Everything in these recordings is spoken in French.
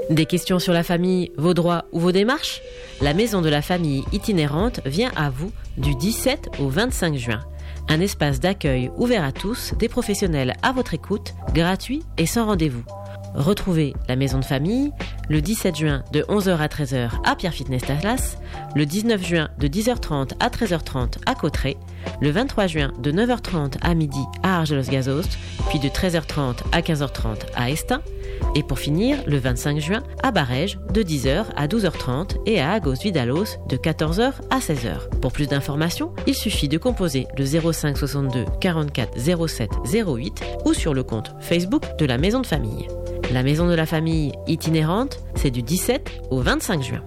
Des questions sur la famille, vos droits ou vos démarches? La Maison de la Famille itinérante vient à vous du 17 au 25 juin. Un espace d'accueil ouvert à tous, des professionnels à votre écoute, gratuit et sans rendez-vous. Retrouvez la Maison de Famille le 17 juin de 11h à 13h à Pierre Fitness Dallas, le 19 juin de 10h30 à 13h30 à Cauterets, le 23 juin de 9h30 à midi à Argelos-Gazost, puis de 13h30 à 15h30 à Estaing, et pour finir, le 25 juin à Barèges de 10h à 12h30 et à Agos-Vidalos de 14h à 16h. Pour plus d'informations, il suffit de composer le 05 62 44 07 08 ou sur le compte Facebook de la Maison de Famille. La Maison de la Famille itinérante, c'est du 17 au 25 juin.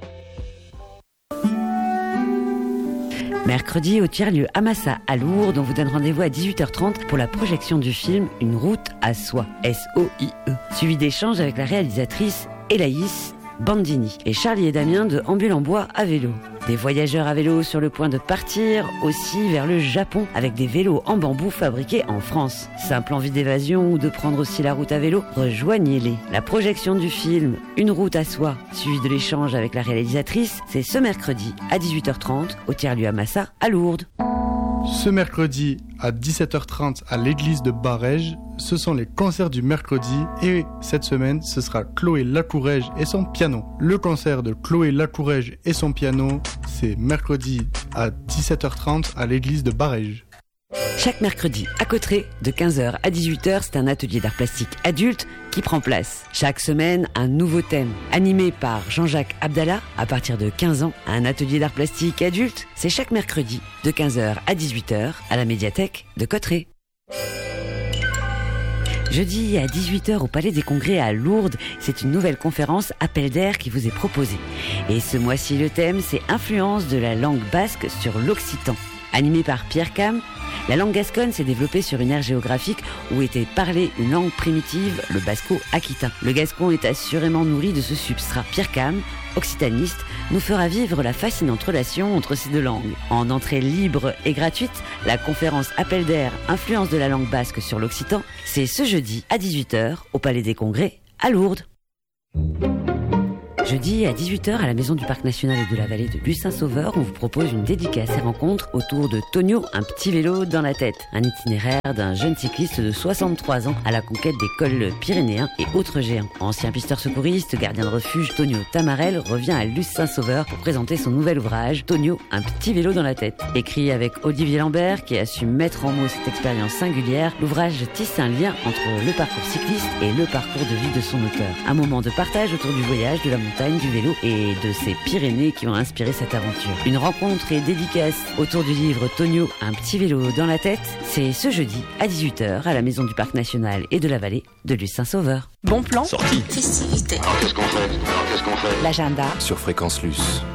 Mercredi, au tiers-lieu Amassa à Lourdes, on vous donne rendez-vous à 18h30 pour la projection du film Une route à soi, S-O-I-E, suivi d'échanges avec la réalisatrice Elaïs Bandini et Charlie et Damien de Ambule en bois à vélo. Des voyageurs à vélo sur le point de partir aussi vers le Japon avec des vélos en bambou fabriqués en France. Simple envie d'évasion ou de prendre aussi la route à vélo? Rejoignez-les. La projection du film Une route à soi, suivi de l'échange avec la réalisatrice, c'est ce mercredi à 18h30 au tiers-lieu Amassa à Lourdes. Ce mercredi à 17h30 à l'église de Barèges, ce sont les concerts du mercredi et cette semaine ce sera Chloé Lacourège et son piano. Le concert de Chloé Lacourège et son piano, c'est mercredi à 17h30 à l'église de Barèges. Chaque mercredi à Cauterets, de 15h à 18h, c'est un atelier d'art plastique adulte qui prend place. Chaque semaine, un nouveau thème. Animé par Jean-Jacques Abdallah, à partir de 15 ans, un atelier d'art plastique adulte, c'est chaque mercredi, de 15h à 18h, à la médiathèque de Cauterets. Jeudi à 18h au Palais des Congrès à Lourdes, c'est une nouvelle conférence Appel d'air qui vous est proposée. Et ce mois-ci, le thème, c'est Influence de la langue basque sur l'occitan. Animé par Pierre Cam, la langue gasconne s'est développée sur une aire géographique où était parlée une langue primitive, le basco-aquitain. Le gascon est assurément nourri de ce substrat. Pierre Cam, occitaniste, nous fera vivre la fascinante relation entre ces deux langues. En entrée libre et gratuite, la conférence Appel d'air, influence de la langue basque sur l'occitan, c'est ce jeudi à 18h au Palais des Congrès à Lourdes. Jeudi à 18h à la Maison du Parc National et de la Vallée de Luce-Saint-Sauveur, on vous propose une dédicace et rencontre autour de Tonio, un petit vélo dans la tête. Un itinéraire d'un jeune cycliste de 63 ans à la conquête des cols pyrénéens et autres géants. Ancien pisteur secouriste, gardien de refuge, Tonio Tamarel revient à Luce-Saint-Sauveur pour présenter son nouvel ouvrage, Tonio, un petit vélo dans la tête. Écrit avec Olivier Lambert, qui a su mettre en mots cette expérience singulière, l'ouvrage tisse un lien entre le parcours cycliste et le parcours de vie de son auteur. Un moment de partage autour du voyage, de la montagne, du vélo et de ces Pyrénées qui ont inspiré cette aventure. Une rencontre et dédicace autour du livre Tonio, un petit vélo dans la tête, c'est ce jeudi à 18h à la Maison du Parc National et de la Vallée de Luce-Saint-Sauveur. Bon plan. Sortie. Festivité. Alors qu'est-ce qu'on fait L'agenda. Sur Fréquence Luce.